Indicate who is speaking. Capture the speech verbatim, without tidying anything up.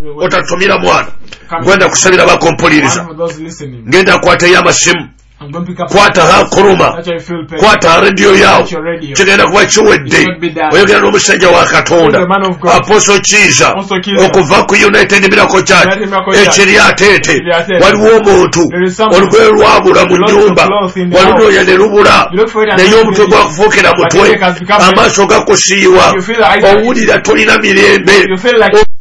Speaker 1: otatumira mwana gwenda kusabira bakompuliriza ngenda kwatayo amasimu kwata ha kuruma kwata ha radio yao kigenda kuba kiwedde oyogera n'omusajja wa Katonda Apostle Kiza okuva ku United Miracle Church ekiri ateete waliwo omuntu olugoye lwabula mu nyumba walunoonya ne lubula naye omutwe gwakufuukira mutwe amaaso gakusiiwa owulira tolina mirembe